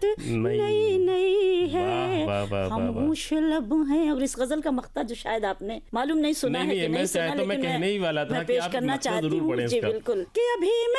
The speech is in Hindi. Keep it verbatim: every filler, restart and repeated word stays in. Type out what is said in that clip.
नई नई है, वाह, वाह, वाह, खामोश लब हैं। और इस गजल का मक्ता जो शायद आपने मालूम नहीं सुना नहीं, है नहीं, कि नहीं मैं सुना, तो मैं लेकिन कहने ही वाला था मैं कि पेश आप करना मक्ता चाहती जरूर हूँ पढ़ें जी इसका। बिल्कुल कि अभी